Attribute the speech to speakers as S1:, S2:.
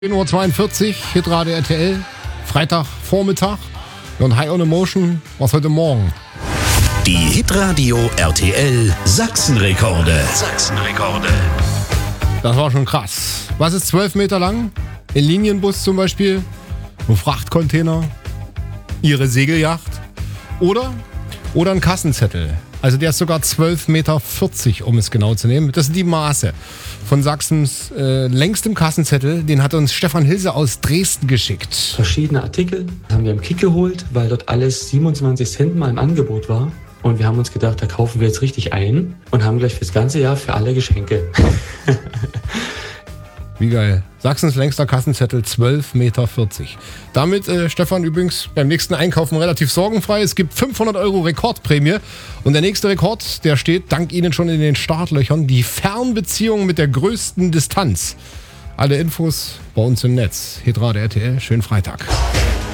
S1: 10:42 Uhr, Hitradio RTL, Freitagvormittag und High on Emotion, was heute Morgen.
S2: Die Hitradio RTL Sachsenrekorde.
S1: Das war schon krass. Was ist 12 Meter lang? Ein Linienbus zum Beispiel, ein Frachtcontainer, Ihre Segelyacht oder ein Kassenzettel. Also der ist sogar 12,40 Meter, um es genau zu nehmen. Das sind die Maße von Sachsens längstem Kassenzettel. Den hat uns Stefan Hilse aus Dresden geschickt.
S3: Verschiedene Artikel haben wir im Kick geholt, weil dort alles 27 Cent mal im Angebot war. Und wir haben uns gedacht, da kaufen wir jetzt richtig ein und haben gleich fürs ganze Jahr für alle Geschenke.
S1: Wie geil. Sachsens längster Kassenzettel, 12,40 Meter. Damit, Stefan, übrigens beim nächsten Einkaufen relativ sorgenfrei. Es gibt 500 € Rekordprämie. Und der nächste Rekord, der steht dank Ihnen schon in den Startlöchern. Die Fernbeziehung mit der größten Distanz. Alle Infos bei uns im Netz. Hitradio RTL, schönen Freitag.